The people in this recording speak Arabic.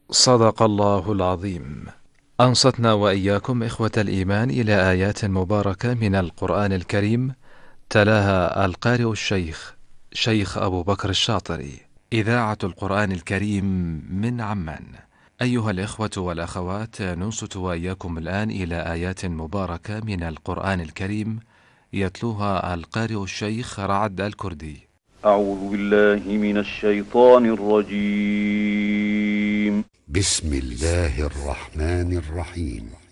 صدق الله العظيم. أنصتنا وإياكم إخوة الإيمان إلى آيات مباركة من القرآن الكريم، تلاها القارئ الشيخ شيخ أبو بكر الشاطري، إذاعة القرآن الكريم من عمان. أيها الإخوة والأخوات، ننصت وإياكم الآن إلى آيات مباركة من القرآن الكريم، يتلوها القارئ الشيخ رعد الكردي. أعوذ بالله من الشيطان الرجيم. بسم الله الرحمن الرحيم.